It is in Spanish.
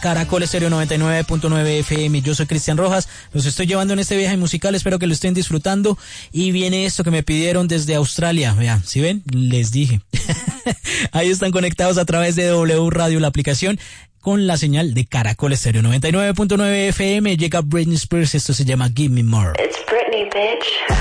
Caracol Estéreo 99.9 FM. Yo soy Cristian Rojas. Los estoy llevando en este viaje musical. Espero que lo estén disfrutando. Y viene esto que me pidieron desde Australia. Vean, ¿sí ven? Les dije. Ahí están conectados a través de W Radio, la aplicación, con la señal de Caracol Estéreo 99.9 FM. Llega Britney Spears. Esto se llama Give Me More. It's Britney, bitch.